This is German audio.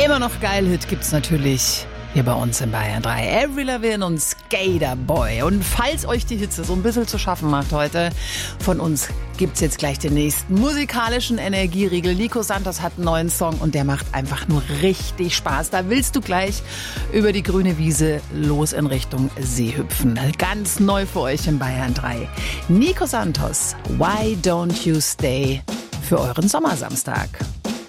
Immer noch geil, Hit gibt's natürlich hier bei uns in Bayern 3. Avril Lavigne und Skater Boy. Und falls euch die Hitze so ein bisschen zu schaffen macht heute, von uns gibt's jetzt gleich den nächsten musikalischen Energieriegel. Nico Santos hat einen neuen Song und der macht einfach nur richtig Spaß. Da willst du gleich über die grüne Wiese los in Richtung See hüpfen. Ganz neu für euch in Bayern 3. Nico Santos, Why Don't You Stay für euren Sommersamstag.